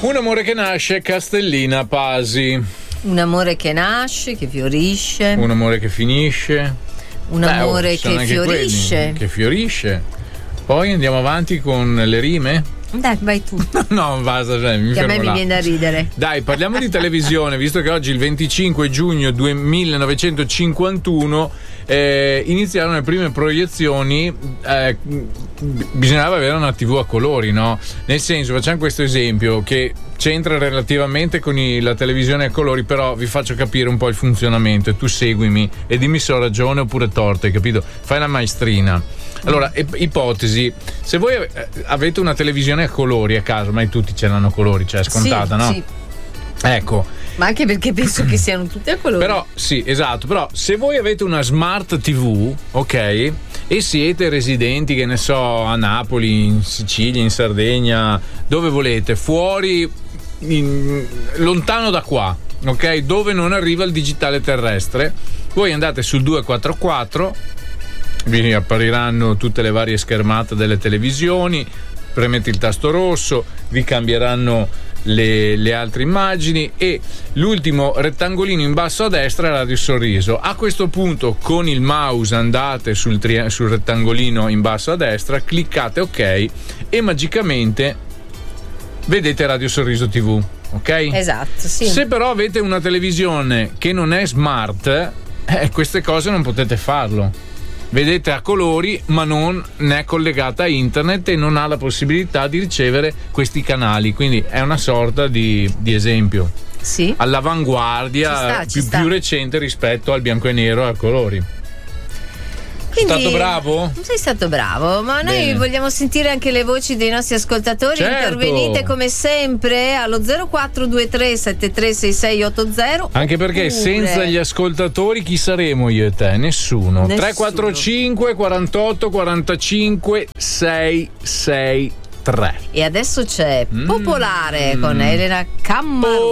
Un amore che nasce, Castellina Pasi. Un amore che nasce, che fiorisce. Un amore che finisce. Un amore che fiorisce. Che fiorisce. Poi andiamo avanti con le rime. Dai, vai tu. No, basta, che a me mi viene da ridere. Dai, parliamo di televisione, visto che oggi il 25 giugno 1951 iniziarono le prime proiezioni. Bisognava avere una TV a colori, no? Nel senso, facciamo questo esempio che c'entra relativamente con la televisione a colori, però vi faccio capire un po' il funzionamento e tu seguimi e dimmi se ho ragione oppure torto, hai capito? Fai la maestrina. Allora, ipotesi, se voi avete una televisione a colori a casa, ormai tutti ce l'hanno a colori, cioè è scontata, sì, no? Sì. Ecco. Ma anche perché penso che siano tutte a colori. Però, sì, esatto, però se voi avete una smart TV, ok, e siete residenti, che ne so, a Napoli, in Sicilia, in Sardegna, dove volete, fuori, lontano da qua, ok, dove non arriva il digitale terrestre, voi andate sul 244, vi appariranno tutte le varie schermate delle televisioni, premete il tasto rosso, vi cambieranno le altre immagini e l'ultimo rettangolino in basso a destra è Radio Sorriso. A questo punto con il mouse andate sul rettangolino in basso a destra, cliccate ok e magicamente vedete Radio Sorriso TV, ok? Esatto, sì. Se però avete una televisione che non è smart, queste cose non potete farlo. Vedete a colori, ma non è collegata a internet e non ha la possibilità di ricevere questi canali. Quindi è una sorta di esempio. Sì. All'avanguardia, più recente rispetto al bianco e nero e a colori. Quindi, sei stato bravo? Sei stato bravo, ma noi Bene. vogliamo sentire anche le voci dei nostri ascoltatori. Certo. Intervenite come sempre allo 0423 736680. Anche perché senza gli ascoltatori chi saremo io e te? Nessuno. 345 48 45 663. E adesso c'è Popolare con Elena Cammarone.